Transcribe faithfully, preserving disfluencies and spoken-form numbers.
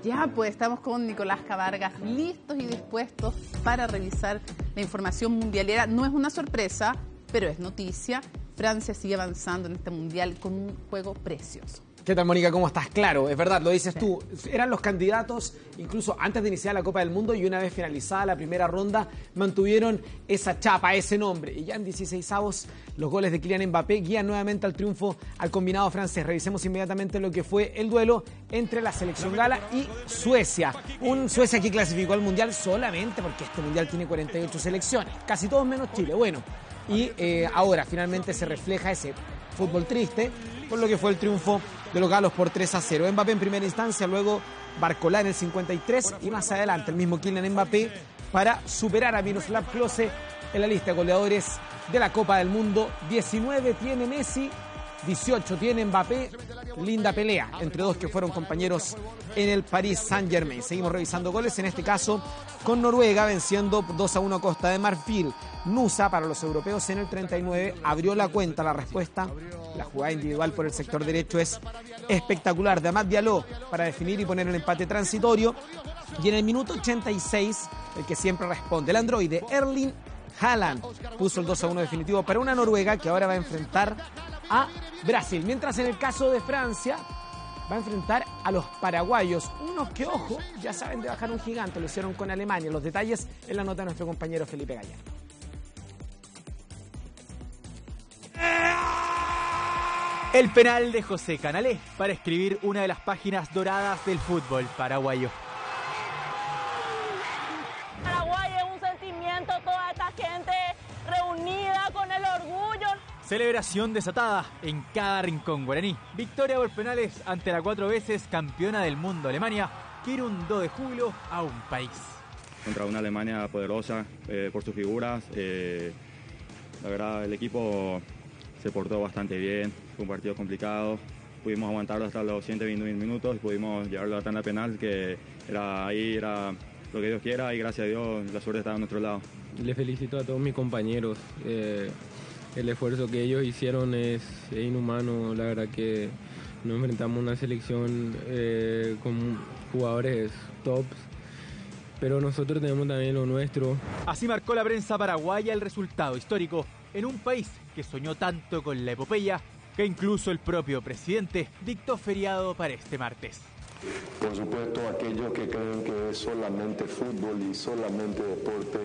Ya, pues estamos con Nicolás Cabargas, listos y dispuestos para revisar la información mundialera. No es una sorpresa, pero es noticia. Francia sigue avanzando en este mundial con un juego precioso. ¿Qué tal, Mónica? ¿Cómo estás? Claro, es verdad, lo dices tú. Eran los candidatos incluso antes de iniciar la Copa del Mundo y una vez finalizada la primera ronda mantuvieron esa chapa, ese nombre. Y ya en dieciseisavos los goles de Kylian Mbappé guían nuevamente al triunfo al combinado francés. Revisemos inmediatamente lo que fue el duelo entre la selección gala y Suecia. Un Suecia que clasificó al Mundial solamente porque este Mundial tiene cuarenta y ocho selecciones, casi todos menos Chile. Bueno, y eh, ahora finalmente se refleja ese fútbol triste con lo que fue el triunfo de los galos por tres a cero. Mbappé en primera instancia, luego Barcola en el cincuenta y tres y más adelante el mismo Kylian Mbappé para superar a Miroslav Klose en la lista de goleadores de la Copa del Mundo. diecinueve tiene Messi, dieciocho tiene Mbappé. Linda pelea entre dos que fueron compañeros en el Paris Saint-Germain. Seguimos revisando goles, en este caso con Noruega venciendo dos a uno a Costa de Marfil. Nusa para los europeos en el treinta y nueve abrió la cuenta. La respuesta, la jugada individual por el sector derecho es espectacular de Amad Diallo para definir y poner el empate transitorio. Y en el minuto ochenta y seis, el que siempre responde, el androide Erling Haaland puso el dos a uno definitivo para una Noruega que ahora va a enfrentar a Brasil. Mientras en el caso de Francia va a enfrentar a los paraguayos, unos que, ojo, ya saben de bajar un gigante, lo hicieron con Alemania. Los detalles en la nota de nuestro compañero Felipe Gallardo. El penal de José Canalé para escribir una de las páginas doradas del fútbol paraguayo. Paraguay es un sentimiento, toda esta gente reunida con el orgullo. Celebración desatada en cada rincón guaraní. Victoria por penales ante la cuatro veces campeona del mundo Alemania, que inundó de júbilo a un país. Contra una Alemania poderosa eh, por sus figuras, eh, la verdad el equipo se portó bastante bien, fue un partido complicado, pudimos aguantarlo hasta los ciento veinte minutos y pudimos llevarlo a la tanda penal, que era ahí, era lo que Dios quiera y gracias a Dios la suerte estaba a nuestro lado. Le felicito a todos mis compañeros, eh, el esfuerzo que ellos hicieron es, es inhumano, la verdad que nos enfrentamos a una selección eh, con jugadores tops, pero nosotros tenemos también lo nuestro. Así marcó la prensa paraguaya el resultado histórico en un país que soñó tanto con la epopeya que incluso el propio presidente dictó feriado para este martes. Por supuesto, aquellos que creen que es solamente fútbol y solamente deporte